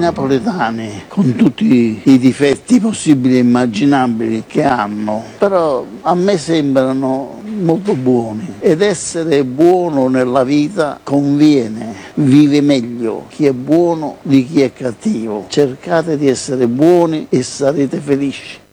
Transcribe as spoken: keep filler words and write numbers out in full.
napoletani, con tutti i difetti possibili e immaginabili che hanno, però a me sembrano molto buoni, ed essere buono nella vita conviene, vive meglio chi è buono di chi è cattivo. Cercate di essere buoni e sarete felici.